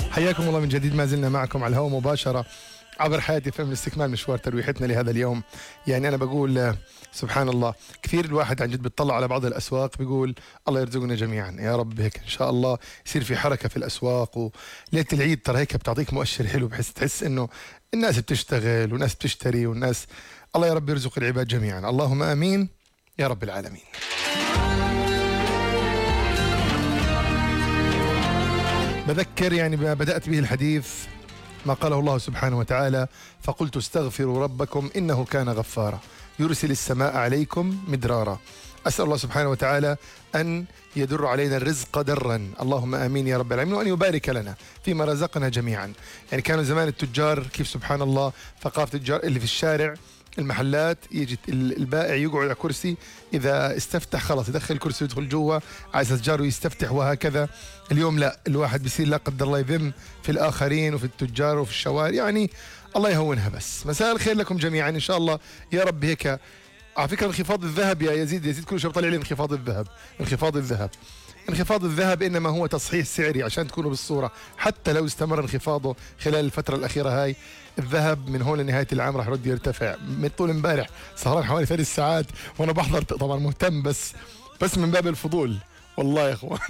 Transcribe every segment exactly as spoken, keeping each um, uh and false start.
حياكم الله من جديد، ما زلنا معكم على الهواء مباشرة عبر حياة اف ام لاستكمال مشوار ترويحتنا لهذا اليوم. يعني أنا بقول سبحان الله، كثير الواحد عن جد بيطلع على بعض الأسواق بيقول الله يرزقنا جميعا يا رب، هيك إن شاء الله يصير في حركة في الأسواق. وليلة العيد ترى هيك بتعطيك مؤشر حلو، بحس تحس إنه الناس بتشتغل والناس بتشتري والناس، الله يا رب يرزق العباد جميعا، اللهم آمين يا رب العالمين. بذكر يعني ما بدأت به الحديث ما قاله الله سبحانه وتعالى: فقلت استغفروا ربكم إنه كان غفارا يرسل السماء عليكم مدرارا. أسأل الله سبحانه وتعالى أن يدر علينا الرزق درا، اللهم آمين يا رب العالمين، وأن يبارك لنا فيما رزقنا جميعا. يعني كانوا زمان التجار كيف سبحان الله، ثقافة التجار اللي في الشارع المحلات، يجي البائع يقعد على كرسي، إذا استفتح خلاص يدخل الكرسي ويدخل جوا، عايز أتجاره يستفتح وهكذا. اليوم لا، الواحد بيصير لا قدر الله يذم في الآخرين وفي التجار وفي الشوارع. يعني الله يهونها. بس مساء الخير لكم جميعا إن شاء الله يا رب. هيك على فكرة انخفاض الذهب يا يزيد، يزيد كل شيء بطلع لي انخفاض الذهب. انخفاض الذهب انخفاض الذهب إنما هو تصحيح سعري عشان تكونوا بالصورة. حتى لو استمر انخفاضه خلال الفترة الأخيرة هاي، الذهب من هون لنهاية العام راح يرد يرتفع. من طول امبارح سهران حوالي ثلاث ساعات وأنا بحضر، طبعا مهتم بس بس من باب الفضول والله يا اخوان.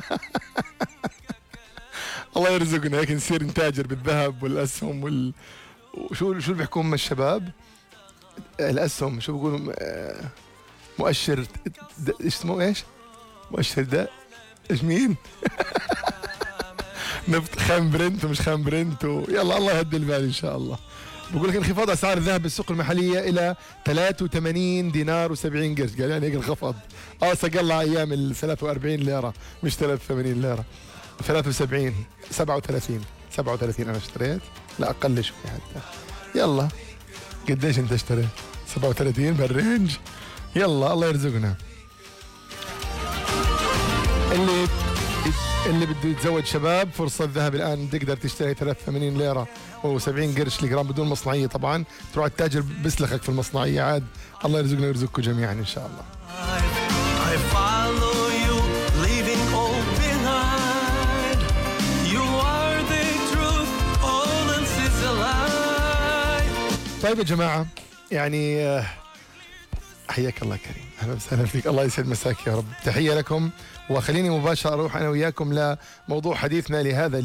الله يرزقنا هيك نصير نتاجر بالذهب والاسهم وال وشو شو اللي بيحكون من الشباب الاسهم، شو بيقولوا، مؤشر ايش اسمه، ايش مؤشر ده ايش مين؟ نفط خام برنت ومش خام برنت و... يلا الله يهدي البال ان شاء الله. بقول لك انخفاض اسعار الذهب بالسوق المحليه الى ثلاثة وثمانين دينار و70 قرش، قال يعني هيك انخفض. اه سقلع ايام ال ثلاثة وأربعين ليره، مش ثلاثة وثمانين ليره، ثلاثة وسبعين سبعة وثلاثين سبعة وثلاثين انا اشتريت، لا اقل شوي حتى. يلا قديش انت اشتريت؟ سبعة وثلاثين بالرينج. يلا الله يرزقنا. اللي اللي بده يتزوج شباب، فرصة ذهب الآن تقدر تشتري ثلاثة وثمانين ليرة و70 قرش الجرام بدون مصنعية. طبعا تروح التاجر بسلخك في المصنعية عاد. الله يرزقنا ويرزقكم جميعا إن شاء الله. طيب يا جماعة، يعني حياك الله كريم، اهلا وسهلا فيك، الله يسعد مساك يا رب. تحية لكم، وخليني مباشرة اروح انا وياكم لموضوع حديثنا لهذا